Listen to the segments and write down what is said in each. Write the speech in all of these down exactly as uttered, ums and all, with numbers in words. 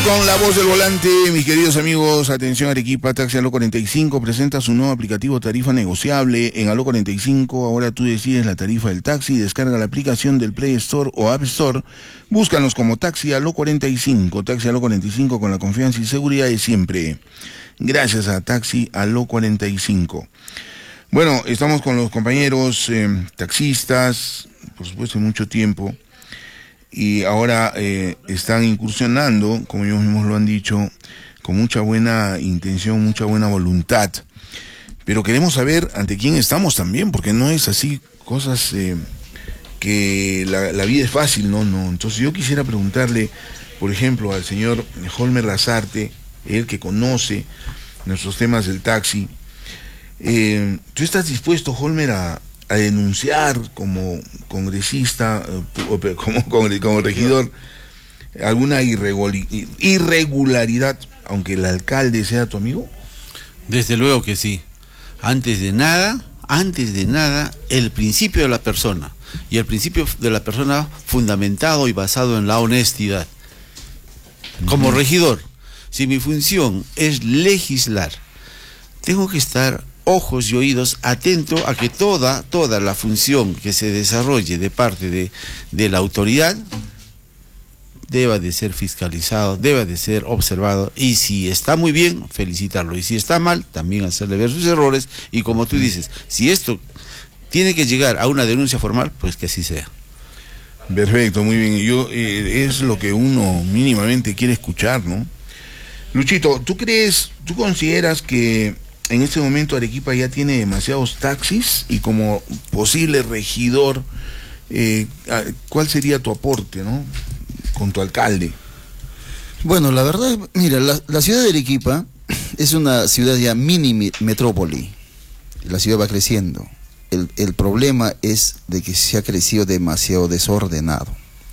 Con la voz del volante, mis queridos amigos, atención Arequipa, Taxi Aló cuarenta y cinco presenta su nuevo aplicativo tarifa negociable. En Aló cuarenta y cinco, ahora tú decides la tarifa del taxi, descarga la aplicación del Play Store o App Store, búscanos como Taxi Aló cuarenta y cinco, Taxi Aló cuarenta y cinco con la confianza y seguridad de siempre. Gracias a Taxi Aló cuarenta y cinco. Bueno, estamos con los compañeros eh, taxistas, por supuesto, mucho tiempo. Y ahora eh, están incursionando, como ellos mismos lo han dicho, con mucha buena intención, mucha buena voluntad. Pero queremos saber ante quién estamos también, porque no es así cosas eh, que la, la vida es fácil, ¿no? no. Entonces yo quisiera preguntarle, por ejemplo, al señor Holmer Lasarte, él que conoce nuestros temas del taxi. Eh, ¿Tú estás dispuesto, Holmer, a... a denunciar como congresista, eh, como, como, como regidor, alguna irregularidad, aunque el alcalde sea tu amigo? Desde luego que sí. Antes de nada, antes de nada, el principio de la persona, y el principio de la persona fundamentado y basado en la honestidad. Como uh-huh. regidor, si mi función es legislar, tengo que estar ojos y oídos atento a que toda, toda la función que se desarrolle de parte de, de la autoridad deba de ser fiscalizado, deba de ser observado, y si está muy bien, felicitarlo, y si está mal, también hacerle ver sus errores, y como tú dices, si esto tiene que llegar a una denuncia formal, pues que así sea. Perfecto, muy bien. Yo eh, es lo que uno mínimamente quiere escuchar, ¿no? Luchito, ¿tú crees, tú consideras que en este momento Arequipa ya tiene demasiados taxis, y como posible regidor, eh, ¿cuál sería tu aporte, no, con tu alcalde? Bueno, la verdad, mira, la, la ciudad de Arequipa es una ciudad ya mini metrópoli. La ciudad va creciendo. El, el problema es de que se ha crecido demasiado desordenado.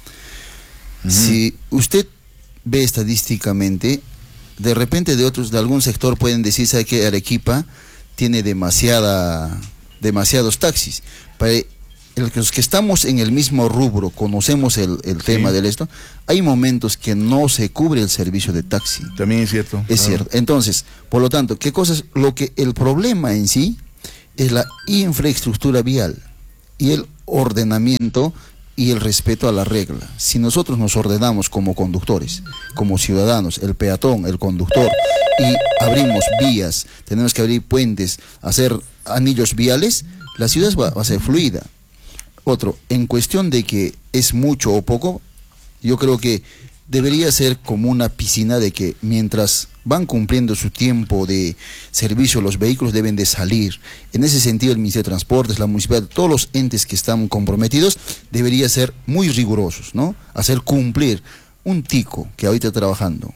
Uh-huh. Si usted ve estadísticamente, de repente de otros, de algún sector pueden decir, ¿sabe qué? Arequipa tiene demasiada, demasiados taxis. Para los que estamos en el mismo rubro, conocemos el, el sí. tema de esto, hay momentos que no se cubre el servicio de taxi. También es cierto. Es claro. cierto. Entonces, por lo tanto, ¿qué cosas? Lo que el problema en sí es la infraestructura vial y el ordenamiento y el respeto a la regla. Si nosotros nos ordenamos como conductores, como ciudadanos, el peatón, el conductor, y abrimos vías, tenemos que abrir puentes, hacer anillos viales, la ciudad va, va a ser fluida. Otro, en cuestión de que es mucho o poco, yo creo que debería ser como una piscina de que mientras van cumpliendo su tiempo de servicio, los vehículos deben de salir. En ese sentido, el Ministerio de Transportes, la municipalidad, todos los entes que están comprometidos, deberían ser muy rigurosos, ¿no? Hacer cumplir. Un tico que ahorita está trabajando,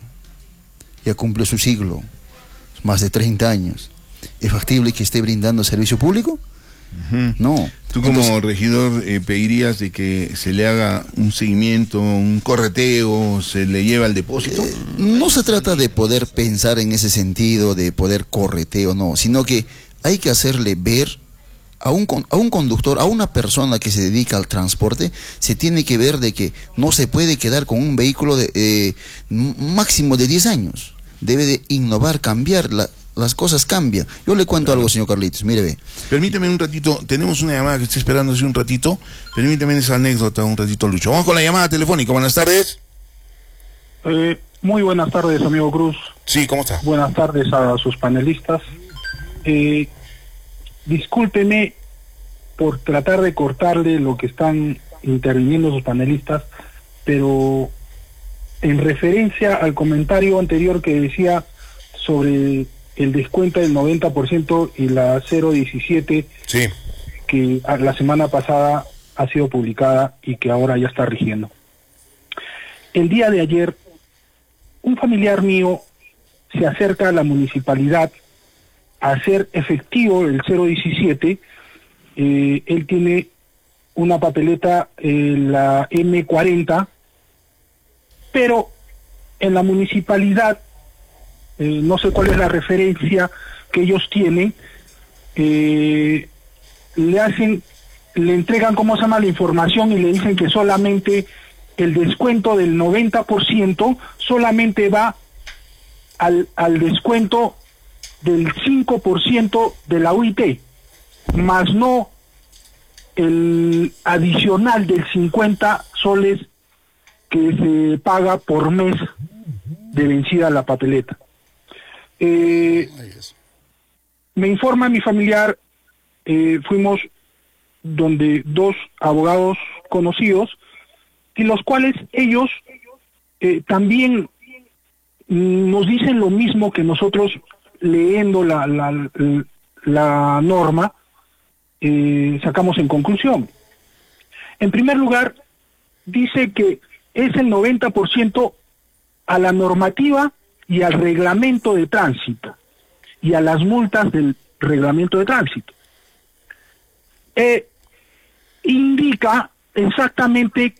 ya cumple su siglo, más de treinta años, ¿es factible que esté brindando servicio público? Uh-huh. No. Tú como Entonces, regidor eh, pedirías de que se le haga un seguimiento, un correteo, se le lleva al depósito. Eh, no se trata de poder pensar en ese sentido, de poder correteo, no, sino que hay que hacerle ver a un, a un conductor, a una persona que se dedica al transporte, se tiene que ver de que no se puede quedar con un vehículo de eh, máximo de diez años. Debe de innovar, cambiar la... Las cosas cambian. Yo le cuento algo, señor Carlitos, mire, ve. Permíteme un ratito, tenemos una llamada que está esperando hace un ratito. Permíteme esa anécdota un ratito, Lucho. Vamos con la llamada telefónica. Buenas tardes. Eh, muy buenas tardes, amigo Cruz. Sí, ¿cómo está? Buenas tardes a sus panelistas. Eh, discúlpeme por tratar de cortarle lo que están interviniendo sus panelistas, pero en referencia al comentario anterior que decía sobre el descuento del noventa por ciento y la cero diecisiete, sí, que la semana pasada ha sido publicada y que ahora ya está rigiendo. El día de ayer, un familiar mío se acerca a la municipalidad a hacer efectivo el cero diecisiete. Eh, él tiene una papeleta, eh, la eme cuarenta, pero en la municipalidad, Eh, no sé cuál es la referencia que ellos tienen, eh, le hacen, le entregan, ¿cómo se llama?, la información, y le dicen que solamente el descuento del noventa por ciento solamente va al, al descuento del cinco por ciento de la U I T, más no el adicional del cincuenta soles que se paga por mes de vencida la papeleta. Eh, me informa mi familiar, eh, fuimos donde dos abogados conocidos, y los cuales ellos eh, también nos dicen lo mismo que nosotros leyendo la, la, la norma, eh, sacamos en conclusión. En primer lugar, dice que es el noventa por ciento a la normativa y al reglamento de tránsito y a las multas del reglamento de tránsito. Eh, indica exactamente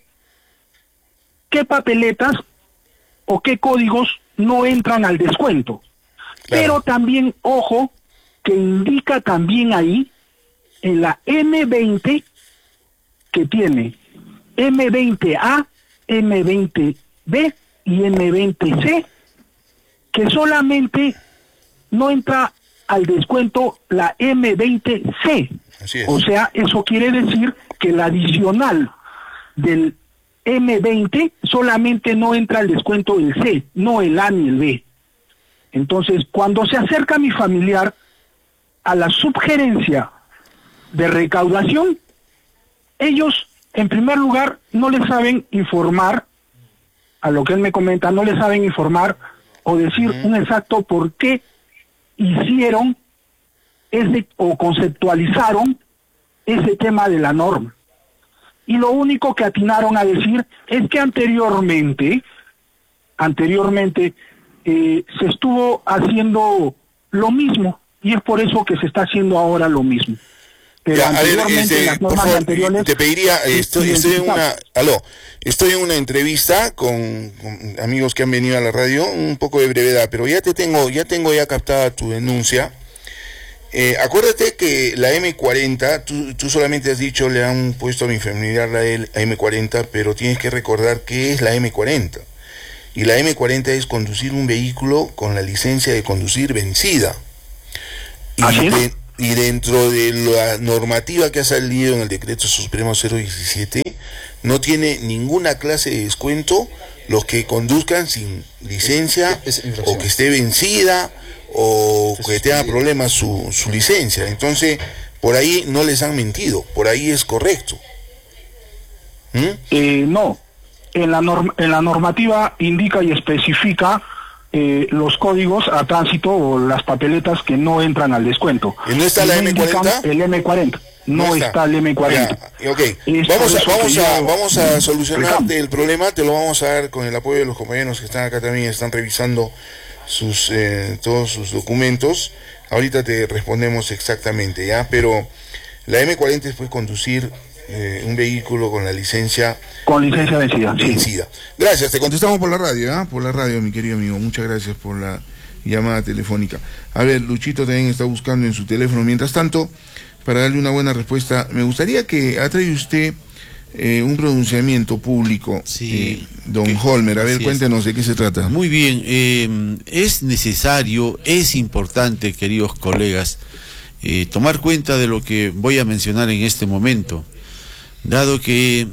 qué papeletas o qué códigos no entran al descuento. Claro. Pero también, ojo, que indica también ahí en la eme veinte que tiene eme veinte A, eme veinte B y eme veinte C, que solamente no entra al descuento la eme veinte C. Así es. O sea, eso quiere decir que el adicional del eme veinte solamente no entra al descuento del C, no el A ni el B. Entonces, cuando se acerca mi familiar a la subgerencia de recaudación, ellos, en primer lugar, no le saben informar, a lo que él me comenta, no le saben informar o decir uh-huh. un exacto por qué hicieron ese o conceptualizaron ese tema de la norma. Y lo único que atinaron a decir es que anteriormente, anteriormente, eh, se estuvo haciendo lo mismo, y es por eso que se está haciendo ahora lo mismo. Pero ya, anteriormente, a ver, este, las normas por favor, anteriores... te pediría, estoy, estoy en una, aló, estoy en una entrevista con, con amigos que han venido a la radio, un poco de brevedad, pero ya te tengo, ya tengo ya captada tu denuncia. Eh, acuérdate que la eme cuarenta, tú, tú solamente has dicho, le han puesto a mi familiar la eme cuarenta, pero tienes que recordar qué es la eme cuarenta. Y la eme cuarenta es conducir un vehículo con la licencia de conducir vencida. Y, de, y dentro de la normativa que ha salido en el decreto supremo cero diecisiete, no tiene ninguna clase de descuento los que conduzcan sin licencia es, es o que esté vencida o que tenga problemas su, su licencia. Entonces, por ahí no les han mentido, por ahí es correcto. ¿Mm? Eh, no, en la, norm en la normativa indica y especifica eh, los códigos a tránsito o las papeletas que no entran al descuento. ¿Y no está la eme cuarenta? El eme cuarenta. No, no está. está el eme cuarenta. Ya, okay. Vamos, a, vamos, a, vamos a solucionarte el problema, te lo vamos a dar con el apoyo de los compañeros que están acá también, están revisando sus eh, todos sus documentos. Ahorita te respondemos exactamente, ya, pero la eme cuarenta es pues conducir eh, un vehículo con la licencia con licencia vencida. vencida. Sí. Gracias, te contestamos por la radio, ¿eh? por la radio, mi querido amigo. Muchas gracias por la llamada telefónica. A ver, Luchito también está buscando en su teléfono. Mientras tanto, para darle una buena respuesta, me gustaría que ha traído usted Eh, un pronunciamiento público, sí, eh, don que, Holmer, a ver, cuéntenos es. de qué se trata. Muy bien, eh, es necesario, es importante, queridos colegas, eh, tomar cuenta de lo que voy a mencionar en este momento, dado que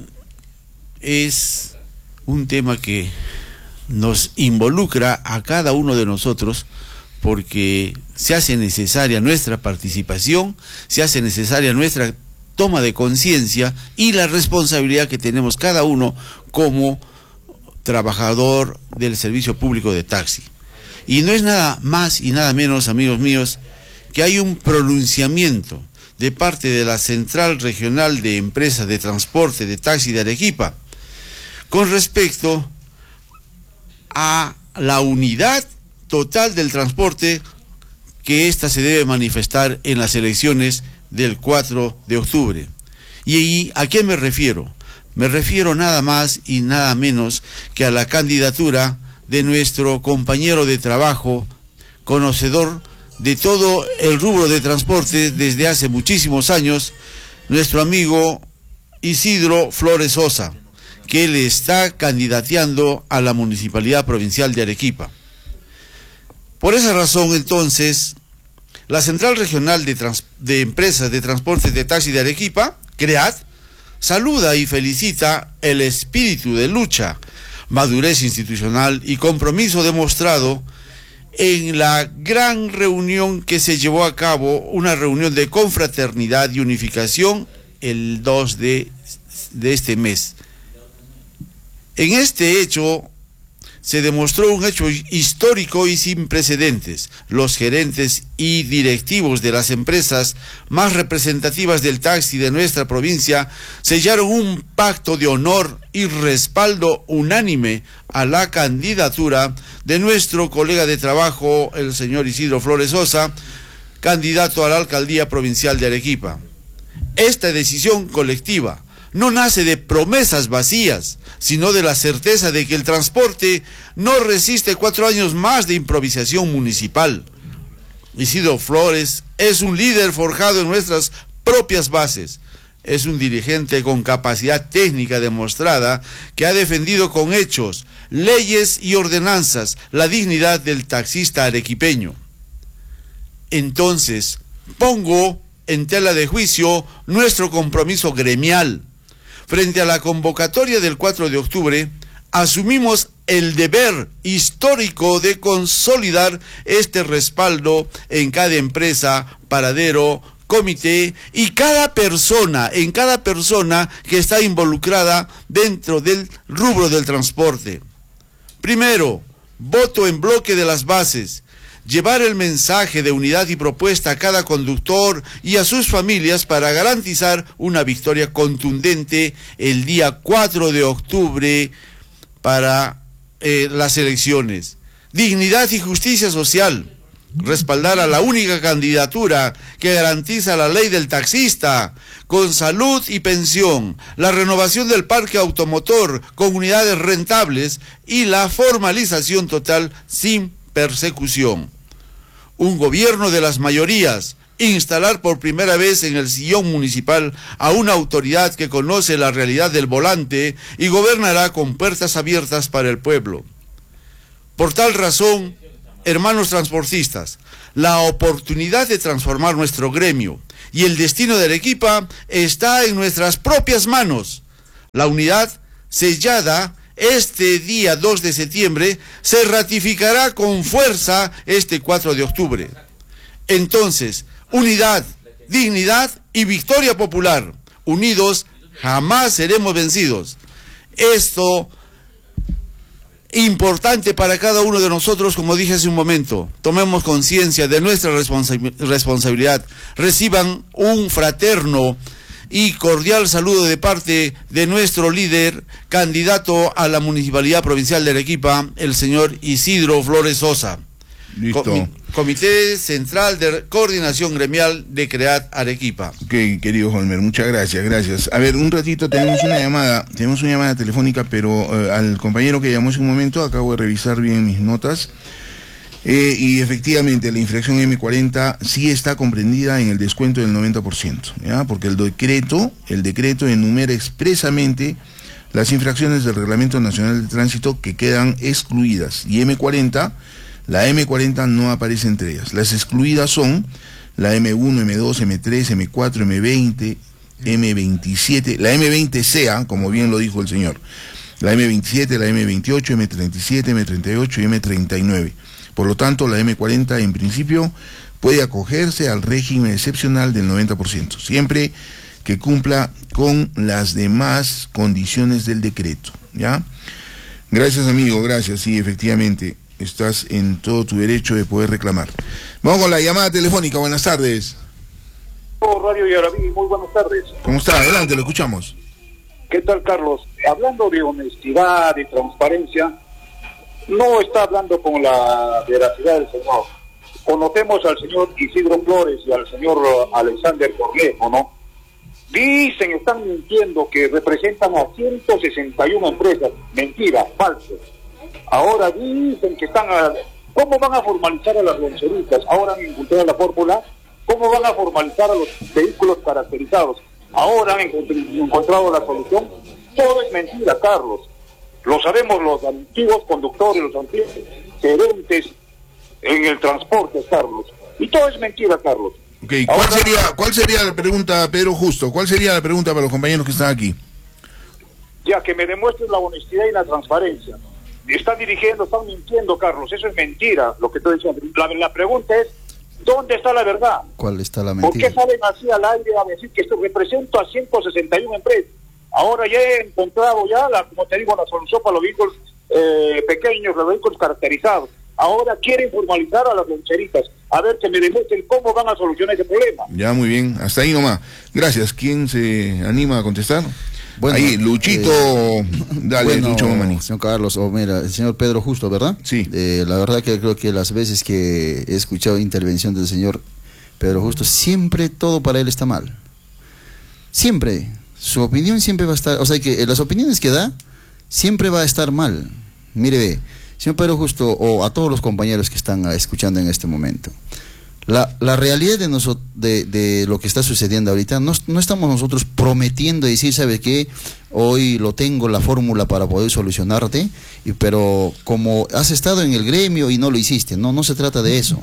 es un tema que nos involucra a cada uno de nosotros, porque se hace necesaria nuestra participación, se hace necesaria nuestra toma de conciencia y la responsabilidad que tenemos cada uno como trabajador del servicio público de taxi. Y no es nada más y nada menos, amigos míos, que hay un pronunciamiento de parte de la Central Regional de Empresas de Transporte de Taxi de Arequipa con respecto a la unidad total del transporte que ésta se debe manifestar en las elecciones del cuatro de octubre. ¿Y a qué me refiero? Me refiero nada más y nada menos que a la candidatura de nuestro compañero de trabajo, conocedor de todo el rubro de transporte desde hace muchísimos años, nuestro amigo Isidro Flores Sosa, que le está candidateando a la Municipalidad Provincial de Arequipa. Por esa razón, entonces, la Central Regional de, Trans de Empresas de Transportes de Taxi de Arequipa, CREAT, saluda y felicita el espíritu de lucha, madurez institucional y compromiso demostrado en la gran reunión que se llevó a cabo, una reunión de confraternidad y unificación el dos de, de este mes. En este hecho se demostró un hecho histórico y sin precedentes. Los gerentes y directivos de las empresas más representativas del taxi de nuestra provincia sellaron un pacto de honor y respaldo unánime a la candidatura de nuestro colega de trabajo, el señor Isidro Flores Sosa, candidato a la alcaldía provincial de Arequipa. Esta decisión colectiva no nace de promesas vacías, sino de la certeza de que el transporte no resiste cuatro años más de improvisación municipal. Isidro Flores es un líder forjado en nuestras propias bases. Es un dirigente con capacidad técnica demostrada que ha defendido con hechos, leyes y ordenanzas la dignidad del taxista arequipeño. Entonces, pongo en tela de juicio nuestro compromiso gremial. Frente a la convocatoria del cuatro de octubre, asumimos el deber histórico de consolidar este respaldo en cada empresa, paradero, comité y cada persona, en cada persona que está involucrada dentro del rubro del transporte. Primero, voto en bloque de las bases. Llevar el mensaje de unidad y propuesta a cada conductor y a sus familias para garantizar una victoria contundente el día cuatro de octubre para eh, las elecciones. Dignidad y justicia social. Respaldar a la única candidatura que garantiza la ley del taxista, con salud y pensión, la renovación del parque automotor con unidades rentables y la formalización total sin persecución. Un gobierno de las mayorías, instalar por primera vez en el sillón municipal a una autoridad que conoce la realidad del volante y gobernará con puertas abiertas para el pueblo. Por tal razón, hermanos transportistas, la oportunidad de transformar nuestro gremio y el destino de Arequipa está en nuestras propias manos. La unidad sellada este día dos de septiembre se ratificará con fuerza este cuatro de octubre. Entonces, unidad, dignidad y victoria popular. Unidos jamás seremos vencidos. Esto importante para cada uno de nosotros, como dije hace un momento. Tomemos conciencia de nuestra responsa- responsabilidad. Reciban un fraterno y cordial saludo de parte de nuestro líder, candidato a la Municipalidad Provincial de Arequipa, el señor Isidro Flores Sosa. Listo. Comi- Comité Central de Coordinación Gremial de CREAT Arequipa. Ok, querido Holmer, muchas gracias, gracias. A ver, un ratito tenemos una llamada, tenemos una llamada telefónica, pero eh, al compañero que llamó hace un momento, acabo de revisar bien mis notas. Eh, y efectivamente la infracción eme cuarenta sí está comprendida en el descuento del noventa por ciento, ¿ya? Porque el decreto, el decreto enumera expresamente las infracciones del Reglamento Nacional de Tránsito que quedan excluidas, y eme cuarenta, la eme cuarenta no aparece entre ellas. Las excluidas son la eme uno, eme dos, eme tres, eme cuatro, eme veinte, eme veintisiete, la eme veinte C A, como bien lo dijo el señor, la eme veintisiete, la eme veintiocho, eme treinta y siete, eme treinta y ocho y eme treinta y nueve. Por lo tanto, la eme cuarenta en principio puede acogerse al régimen excepcional del noventa por ciento, siempre que cumpla con las demás condiciones del decreto, ¿ya? Gracias, amigo, gracias, sí, efectivamente, estás en todo tu derecho de poder reclamar. Vamos con la llamada telefónica, buenas tardes. Radio Yaraví, muy buenas tardes. ¿Cómo está? Adelante, lo escuchamos. ¿Qué tal, Carlos? Hablando de honestidad y transparencia, no está hablando con la veracidad del señor. Conocemos al señor Isidro Flores y al señor Alexander Cornejo, ¿no? Dicen, están mintiendo que representan a ciento sesenta y una empresas. Mentira, falso. Ahora dicen que están a... ¿Cómo van a formalizar a las loncheritas? Ahora han encontrado la fórmula. ¿Cómo van a formalizar a los vehículos caracterizados? Ahora han encontrado la solución. todo es mentira, Carlos. Lo sabemos los antiguos conductores, los antiguos gerentes en el transporte, Carlos. Y todo es mentira, Carlos. Okay, ¿cuál Ahora, sería, cuál sería la pregunta, Pedro Justo? ¿Cuál sería la pregunta para los compañeros que están aquí? ya que me demuestres la honestidad y la transparencia. Están dirigiendo, están mintiendo, Carlos. Eso es mentira, lo que estoy diciendo. La, la pregunta es, ¿dónde está la verdad? ¿Cuál está la ¿Por mentira? qué salen así al aire a decir que esto represento a ciento sesenta y una empresas? Ahora ya he encontrado ya, la, como te digo, la solución para los vehículos eh, pequeños, los vehículos caracterizados. Ahora quieren formalizar a las loncheritas. A ver, que me demuestren cómo van a solucionar ese problema. Ya, muy bien. Hasta ahí nomás. Gracias. ¿Quién se anima a contestar? Bueno, ahí, Luchito. eh, Dale, bueno, Lucho Mamani. señor Carlos, o mira, el señor Pedro Justo, ¿verdad? Sí. Eh, la verdad que creo que las veces que he escuchado intervención del señor Pedro Justo, siempre todo para él está mal. Siempre. Su opinión siempre va a estar, o sea que las opiniones que da, siempre va a estar mal. Mire, ve, señor Pedro Justo, o a todos los compañeros que están escuchando en este momento. La, la realidad de, nosotros, de, de lo que está sucediendo ahorita, no, no estamos nosotros prometiendo decir, ¿sabe qué? Hoy lo tengo, la fórmula para poder solucionarte, y, pero como has estado en el gremio y no lo hiciste, no, no se trata de eso.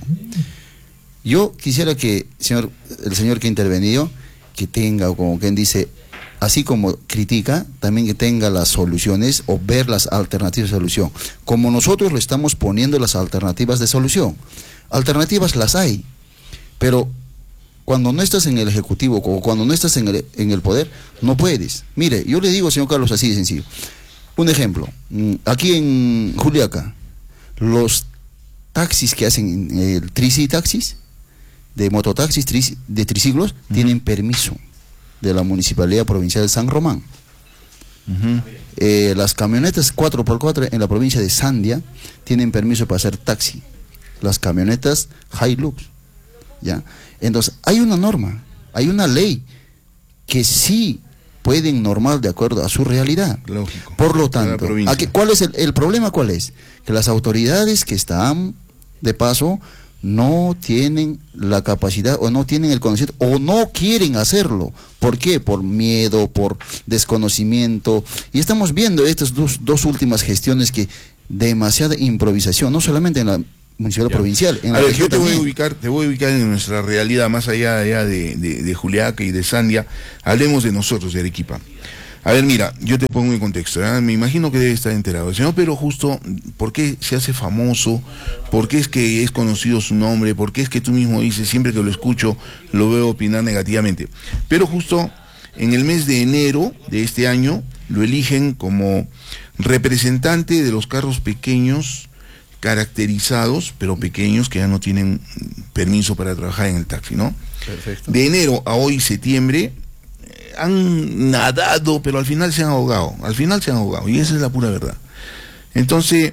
Yo quisiera que señor, el señor que ha intervenido, que tenga, como quien dice, así como critica, también que tenga las soluciones o ver las alternativas de solución. Como nosotros le estamos poniendo las alternativas de solución. Alternativas las hay, pero cuando no estás en el Ejecutivo o cuando no estás en el, en el poder, no puedes. Mire, yo le digo, señor Carlos, así de sencillo. Un ejemplo, aquí en Juliaca, los taxis que hacen el Trici Taxis, de mototaxis tri, de triciclos, uh-huh. tienen permiso de la Municipalidad Provincial de San Román. Uh-huh. eh, las camionetas cuatro por cuatro en la provincia de Sandia tienen permiso para hacer taxi. Las camionetas Hilux, ¿ya? Entonces, hay una norma, hay una ley que sí pueden normar de acuerdo a su realidad. Lógico. Por lo tanto, ¿a qué, ¿cuál es el, el problema? ¿Cuál es? Que las autoridades que están de paso no tienen la capacidad o no tienen el conocimiento o no quieren hacerlo. ¿Por qué? Por miedo, por desconocimiento. Y estamos viendo estas dos, dos últimas gestiones que demasiada improvisación, no solamente en la municipal ya. provincial, en a la ver, región yo te también. voy a ubicar, te voy a ubicar en nuestra realidad, más allá, allá de, de, de Juliaca y de Sandia. Hablemos de nosotros, de Arequipa. A ver, mira, yo te pongo en contexto, ¿eh? Me imagino que debe estar enterado. El señor Pedro Justo, ¿por qué se hace famoso? ¿Por qué es que es conocido su nombre? ¿Por qué es que tú mismo dices, siempre que lo escucho, lo veo opinar negativamente? Pero justo en el mes de enero de este año, lo eligen como representante de los carros pequeños, caracterizados, pero pequeños, que ya no tienen permiso para trabajar en el taxi, ¿no? Perfecto. De enero a hoy, septiembre, eh, han nadado, pero al final se han ahogado, al final se han ahogado, y esa es la pura verdad. Entonces,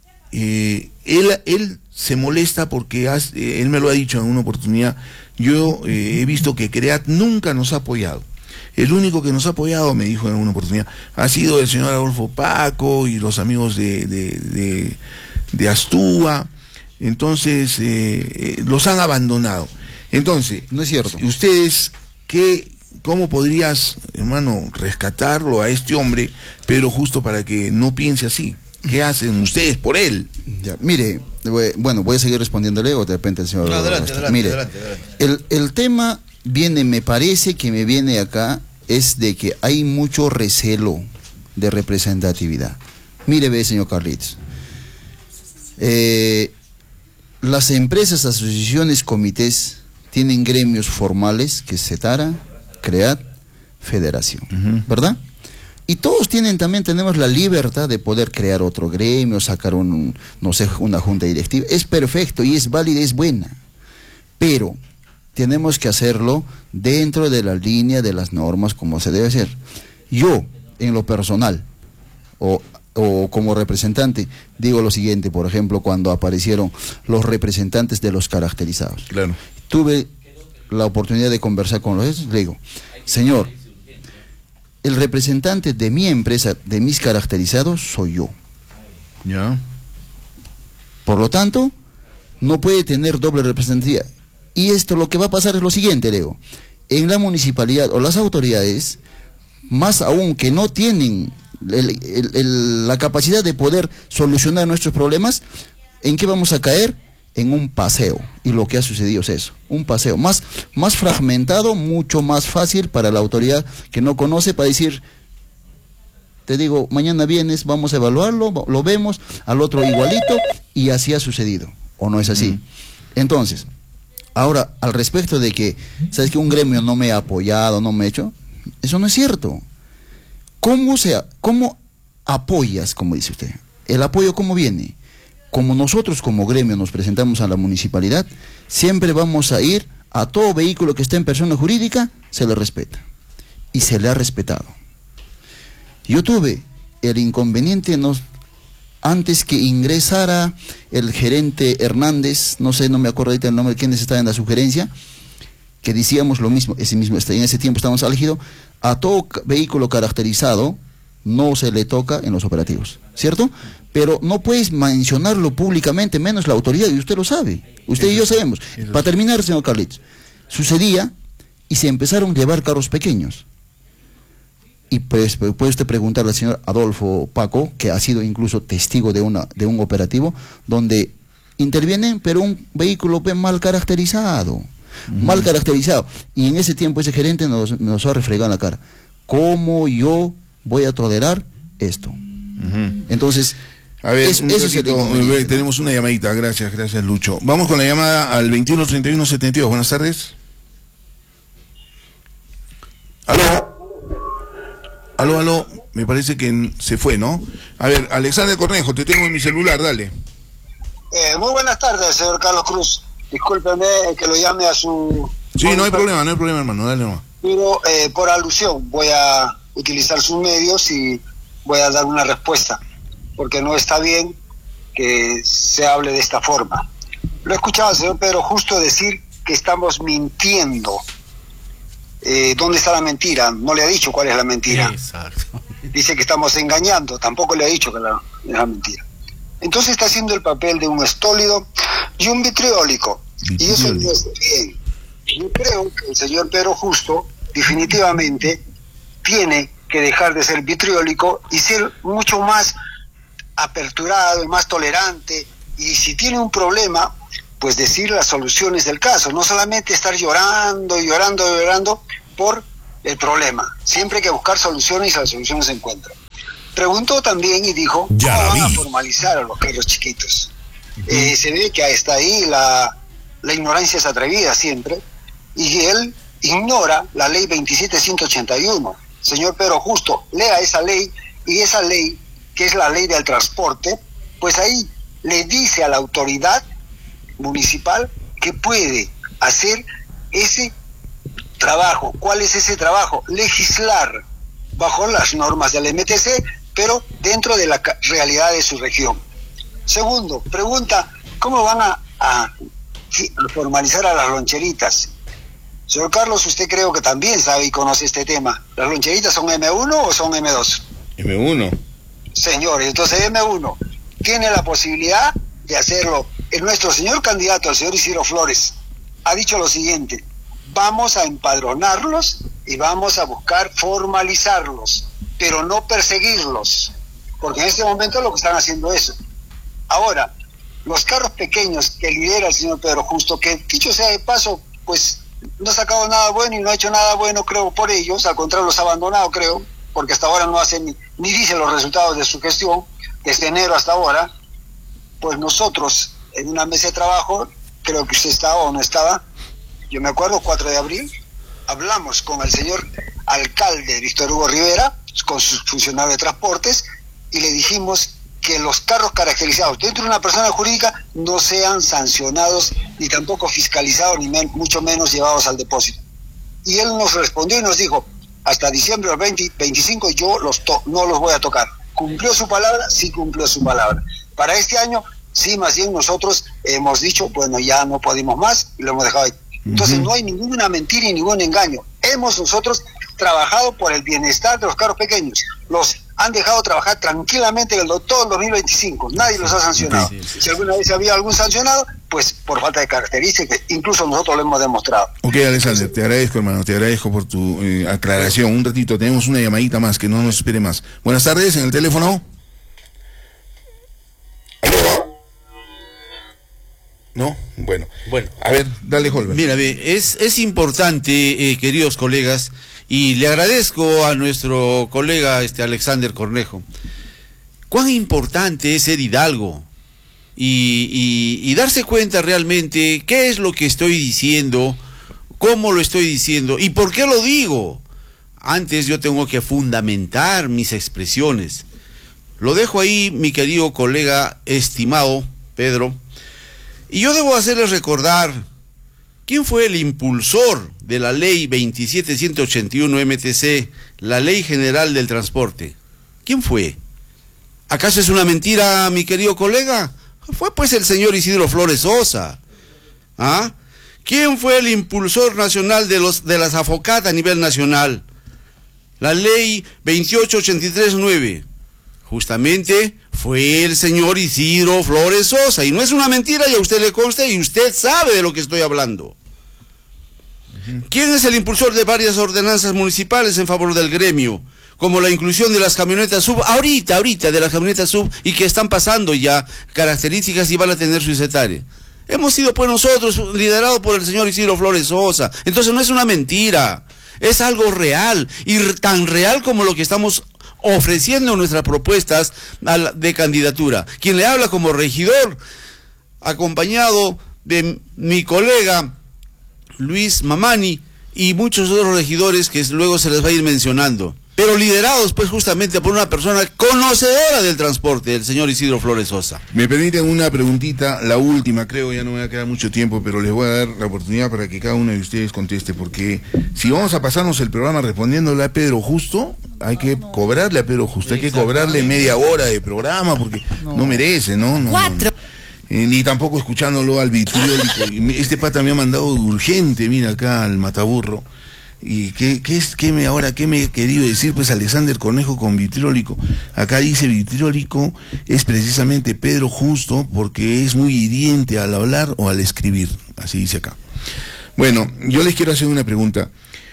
eh, él, él se molesta porque, has, eh, él me lo ha dicho en una oportunidad, yo eh, he visto que CREAT nunca nos ha apoyado. El único que nos ha apoyado, me dijo en una oportunidad, ha sido el señor Adolfo Paco y los amigos de... de, de de Astúa. Entonces eh, eh, los han abandonado. Entonces, no es cierto. Ustedes, ¿qué, cómo podrías, hermano, rescatarlo a este hombre, pero justo para que no piense así? ¿Qué hacen ustedes por él? Ya, mire, voy, bueno, voy a seguir respondiéndole o de repente el señor... No, adelante, adelante, mire, adelante, adelante. El, el tema viene, me parece que me viene acá, es de que hay mucho recelo de representatividad. Mire, ve, señor Carlitos. Eh, las empresas, asociaciones, comités tienen gremios formales que es CETARA, CREAT, Federación, uh-huh. ¿verdad? Y todos tienen también, tenemos la libertad de poder crear otro gremio, sacar un, no sé, una junta directiva. Es perfecto y es válida, es buena, pero tenemos que hacerlo dentro de la línea de las normas como se debe hacer. Yo, en lo personal, o o como representante, digo lo siguiente, por ejemplo, cuando aparecieron los representantes de los caracterizados. Claro. Tuve la oportunidad de conversar con los, le digo, señor, el representante de mi empresa, de mis caracterizados, soy yo. Ya. Por lo tanto, no puede tener doble representatividad. Y esto lo que va a pasar es lo siguiente, le digo, en la municipalidad o las autoridades más aún que no tienen el, el, el, la capacidad de poder solucionar nuestros problemas, ¿en qué vamos a caer? En un paseo. Y lo que ha sucedido es eso, un paseo más, más fragmentado, mucho más fácil para la autoridad que no conoce, para decir, te digo, mañana vienes, vamos a evaluarlo, lo vemos, al otro igualito, y así ha sucedido, ¿o no es así? Mm. Entonces, ahora, al respecto de que, ¿sabes que un gremio no me ha apoyado, no me ha hecho? Eso no es cierto. ¿Cómo, sea, cómo apoyas, como dice usted? ¿El apoyo cómo viene? Como nosotros como gremio nos presentamos a la municipalidad, siempre vamos a ir a todo vehículo que esté en persona jurídica, se le respeta. Y se le ha respetado. Yo tuve el inconveniente, no, antes que ingresara el gerente Hernández, no sé, no me acuerdo ahorita el nombre de quienes estaban en la sugerencia, que decíamos lo mismo, ese mismo, en ese tiempo estábamos elegidos, a todo vehículo caracterizado no se le toca en los operativos, ¿cierto? Pero no puedes mencionarlo públicamente, menos la autoridad, y usted lo sabe, usted eso, y yo sabemos. Para terminar, señor Carlitos, sucedía y se empezaron a llevar carros pequeños. Y pues puede usted preguntarle al señor Adolfo Paco, que ha sido incluso testigo de una de un operativo, donde intervienen, pero un vehículo mal caracterizado, uh-huh. mal caracterizado. Y en ese tiempo ese gerente nos, nos ha refregado en la cara. ¿Cómo yo voy a tolerar esto? Uh-huh. Entonces, a ver, es, un eso ratito, es el... tenemos una llamadita, gracias, gracias Lucho. Vamos con la llamada al veintiuno treinta y uno setenta y dos, buenas tardes. ¿Aló? Aló, aló, me parece que se fue, ¿no? A ver, Alexander Cornejo, te tengo en mi celular, dale. Eh, muy buenas tardes, señor Carlos Cruz. Discúlpeme que lo llame a su... Sí, no hay problema, no hay problema, hermano, dale nomás. Pero eh, por alusión voy a utilizar sus medios y voy a dar una respuesta, porque no está bien que se hable de esta forma. Lo he escuchado al señor Pedro Justo decir que estamos mintiendo. Eh, ¿Dónde está la mentira? No le ha dicho cuál es la mentira. Exacto. Dice que estamos engañando, tampoco le ha dicho que la, es la mentira. Entonces está haciendo el papel de un estólido y un vitriólico, y eso no es bien. Yo creo que el señor Pedro Justo definitivamente tiene que dejar de ser vitriólico y ser mucho más aperturado y más tolerante, y si tiene un problema, pues decir las soluciones del caso, no solamente estar llorando y llorando y llorando por el problema. Siempre hay que buscar soluciones y las soluciones se encuentran. Preguntó también y dijo, ya ¿cómo van a formalizar a los carros chiquitos? Uh-huh. Eh, se ve que está ahí la, la ignorancia es atrevida siempre, y él ignora la ley veintisiete ciento ochenta y uno. Señor Pedro Justo, lea esa ley, y esa ley, que es la ley del transporte, pues ahí le dice a la autoridad municipal que puede hacer ese trabajo. ¿Cuál es ese trabajo? Legislar bajo las normas del M T C, pero dentro de la realidad de su región. Segundo, pregunta, ¿cómo van a, a formalizar a las loncheritas? Señor Carlos, usted creo que también sabe y conoce este tema. ¿Las loncheritas son eme uno o son eme dos? eme uno. Señor, entonces eme uno tiene la posibilidad de hacerlo. El nuestro señor candidato, el señor Isidro Flores, ha dicho lo siguiente: vamos a empadronarlos y vamos a buscar formalizarlos, pero no perseguirlos, porque en este momento lo que están haciendo es eso. Ahora, los carros pequeños que lidera el señor Pedro Justo, que dicho sea de paso, pues no ha sacado nada bueno y no ha hecho nada bueno, creo, por ellos, al contrario, los ha abandonado, creo, porque hasta ahora no hace ni, ni dice los resultados de su gestión, desde enero hasta ahora. Pues nosotros, en una mesa de trabajo, creo que usted estaba o no estaba, yo me acuerdo, cuatro de abril, hablamos con el señor alcalde Víctor Hugo Rivera, con sus funcionarios de transportes, y le dijimos que los carros caracterizados dentro de una persona jurídica no sean sancionados, ni tampoco fiscalizados, ni men- mucho menos llevados al depósito. Y él nos respondió y nos dijo, hasta diciembre del veinte, veinticinco yo los to- no los voy a tocar. ¿Cumplió su palabra? Sí cumplió su palabra. Para este año, sí, más bien nosotros hemos dicho, bueno, ya no podemos más, y lo hemos dejado ahí. Entonces uh-huh. no hay ninguna mentira y ningún engaño. Hemos nosotros trabajado por el bienestar de los carros pequeños. Los han dejado trabajar tranquilamente en el, todo el dos mil veinticinco. Nadie los ha sancionado. Sí, sí, sí. Si alguna vez había algún sancionado, pues por falta de características, incluso nosotros lo hemos demostrado. Ok, Alexander, te agradezco, hermano, te agradezco por tu eh, aclaración. Un ratito, tenemos una llamadita más, que no nos espere más. Buenas tardes, en el teléfono. ¿No? Bueno. Bueno. A ver, dale, Holber. Mira, ve, es, es importante, eh, queridos colegas, y le agradezco a nuestro colega este Alexander Cornejo, cuán importante es ser hidalgo y, y, y darse cuenta realmente qué es lo que estoy diciendo, cómo lo estoy diciendo y por qué lo digo. Antes yo tengo que fundamentar mis expresiones. Lo dejo ahí, mi querido colega estimado Pedro. Y yo debo hacerles recordar quién fue el impulsor de la ley veintisiete ciento ochenta y uno M T C, la Ley General del Transporte. ¿Quién fue? ¿Acaso es una mentira, mi querido colega? Fue pues el señor Isidro Flores Sosa. ¿Ah? ¿Quién fue el impulsor nacional de los de las AFOCAT a nivel nacional? La ley veintiocho ochenta y tres nueve. Justamente fue el señor Isidro Flores Sosa, y no es una mentira, y a usted le consta, y usted sabe de lo que estoy hablando. Uh-huh. ¿Quién es el impulsor de varias ordenanzas municipales en favor del gremio? Como la inclusión de las camionetas sub, ahorita, ahorita, de las camionetas sub, y que están pasando ya características y van a tener su ICETARE. Hemos sido pues nosotros, liderados por el señor Isidro Flores Sosa. Entonces no es una mentira, es algo real, y tan real como lo que estamos ofreciendo nuestras propuestas de candidatura. Quien le habla como regidor, acompañado de mi colega Luis Mamani y muchos otros regidores que luego se les va a ir mencionando, pero liderados pues justamente por una persona conocedora del transporte, el señor Isidro Flores Sosa. Me permiten una preguntita, la última, creo, ya no me va a quedar mucho tiempo, pero les voy a dar la oportunidad para que cada uno de ustedes conteste, porque si vamos a pasarnos el programa respondiéndole a Pedro Justo, hay que cobrarle a Pedro Justo, hay que cobrarle media hora de programa, porque no, no merece, ¿no? no Cuatro. No, eh, ni tampoco escuchándolo al vitriólico. Este pata me ha mandado urgente, mira acá al Mataburro. ¿Y qué, qué, es, qué me ahora qué me he querido decir pues Alexander Cornejo con vitriólico? Acá dice vitriólico es precisamente Pedro Justo, porque es muy hiriente al hablar o al escribir, así dice acá. Bueno, yo les quiero hacer una pregunta.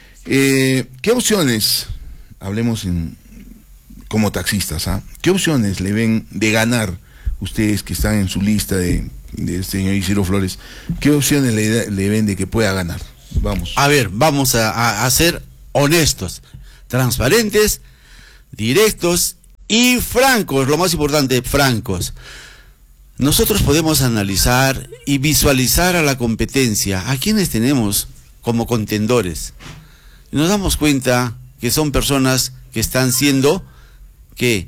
Eh, ¿Qué opciones, hablemos en, como taxistas, ¿ah? ¿Qué opciones le ven de ganar ustedes que están en su lista de, de señor Isidro Flores? ¿Qué opciones le, le ven de que pueda ganar? Vamos. A ver, vamos a, a, a ser honestos, transparentes, directos y francos, lo más importante, francos. Nosotros podemos analizar y visualizar a la competencia, a quienes tenemos como contendores. Y nos damos cuenta que son personas que están siendo, que,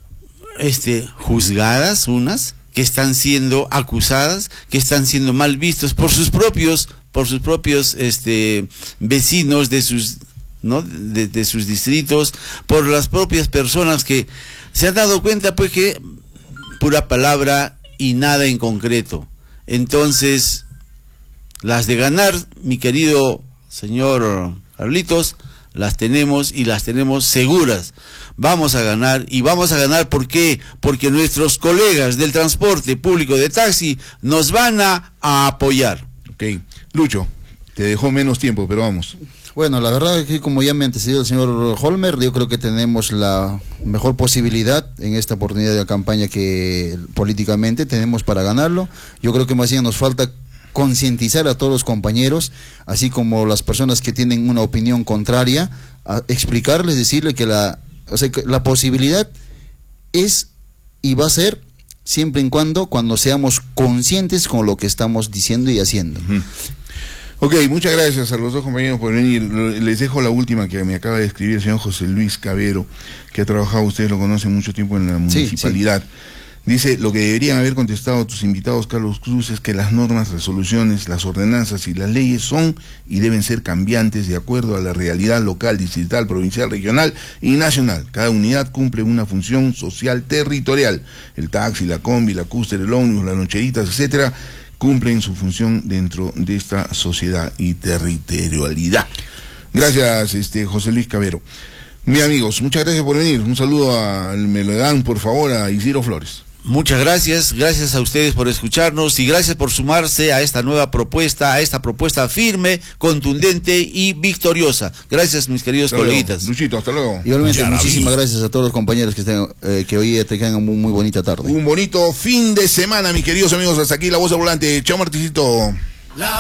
este, juzgadas unas, que están siendo acusadas, que están siendo mal vistos por sus propios por sus propios este vecinos de sus no de, de sus distritos, por las propias personas que se han dado cuenta pues que pura palabra y nada en concreto. Entonces, las de ganar, mi querido señor Carlitos, las tenemos y las tenemos seguras. Vamos a ganar, y vamos a ganar, ¿por qué? Porque nuestros colegas del transporte público de taxi nos van a, a apoyar. Ok. Lucho, te dejó menos tiempo, pero vamos. Bueno, la verdad es que como ya me antecedió el señor Holmer, yo creo que tenemos la mejor posibilidad en esta oportunidad de campaña que políticamente tenemos para ganarlo. Yo creo que más bien nos falta concientizar a todos los compañeros, así como las personas que tienen una opinión contraria, a explicarles, decirle que la, o sea, que la posibilidad es y va a ser siempre y cuando cuando seamos conscientes con lo que estamos diciendo y haciendo. Uh-huh. Ok, muchas gracias a los dos compañeros por venir. Les dejo la última que me acaba de escribir el señor José Luis Cabero, que ha trabajado, ustedes lo conocen mucho tiempo en la municipalidad. Sí, sí. Dice, lo que deberían haber contestado tus invitados, Carlos Cruz, es que las normas, resoluciones, las ordenanzas y las leyes son y deben ser cambiantes de acuerdo a la realidad local, distrital, provincial, regional y nacional. Cada unidad cumple una función social territorial. El taxi, la combi, la cúster, el ómnibus, las loncheritas, etcétera, cumplen su función dentro de esta sociedad y territorialidad. Gracias, este José Luis Cabero. Mis amigos, muchas gracias por venir. Un saludo al me lo dan, por favor, a Isidro Flores. Muchas gracias, gracias a ustedes por escucharnos y gracias por sumarse a esta nueva propuesta, a esta propuesta firme, contundente y victoriosa. Gracias, mis queridos hasta coleguitas. Luego. Luchito, hasta luego. Igualmente, Ya muchísimas gracias a todos los compañeros que, estén, eh, que hoy te tengan muy, muy bonita tarde. Un bonito fin de semana, mis queridos amigos. Hasta aquí la voz al volante. Chao, Marticito.